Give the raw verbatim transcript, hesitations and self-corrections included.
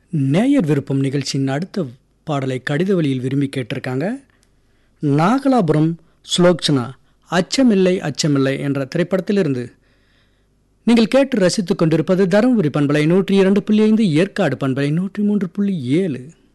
நேயர் விருப்பம் நிகழ்ச்சியின் அடுத்த பாடலை கடித வழியில் விரும்பி கேட்டிருக்காங்க. நாகலாபுரம் ஸ்லோக்சனா அச்சமில்லை அச்சமில்லை என்ற திரைப்படத்திலிருந்து. நீங்கள் கேட்டு ரசித்துக் கொண்டிருப்பது தருமபுரி பண்பலை நூற்றி இரண்டு புள்ளி ஐந்து, ஏற்காடு பண்பலை நூற்றி மூன்று புள்ளி ஏழு.